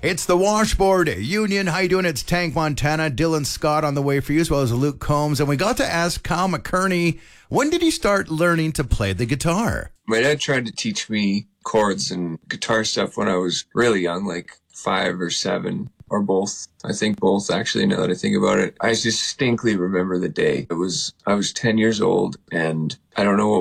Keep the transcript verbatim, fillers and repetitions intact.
It's the Washboard Union. How you doing? It's Tank Montana, Dylan Scott on the way for you, as well as Luke Combs. And we got to ask Kyle McKerney, when did he start learning to play the guitar? My dad tried to teach me chords and guitar stuff when I was really young, like five or seven, or both. I think both, actually, now that I think about it. I distinctly remember the day. It was, I was ten years old, and I don't know what